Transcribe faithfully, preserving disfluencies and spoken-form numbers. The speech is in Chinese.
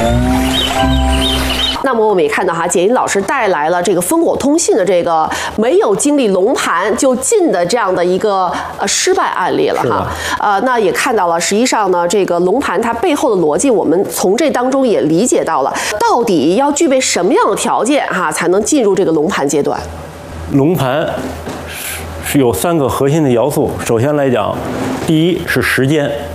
那么我们也看到哈，简英老师带来了这个烽火通信的这个没有经历龙盘就进的这样的一个呃失败案例了哈。呃，那也看到了，实际上呢，这个龙盘它背后的逻辑，我们从这当中也理解到了，到底要具备什么样的条件哈，才能进入这个龙盘阶段？ 龙盘是有三个核心的要素。首先来讲，第一是时间。